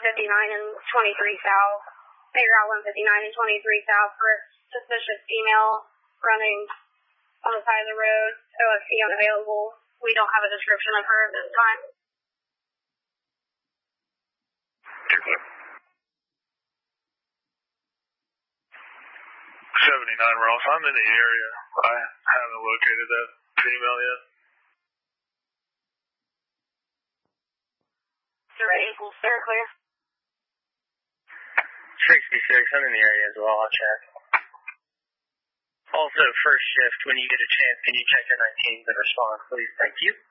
and 23 South. Maybe Route 159 and 23 South for suspicious female running on the side of the road. OFC unavailable. We don't have a description of her at this time. 79 Ross. I'm in the area. I haven't located that female yet. Ready, full sir, clear. 66, I'm in the area as well. I'll check. Also, first shift, when you get a chance, can you check your 19s and respond, please? Thank you.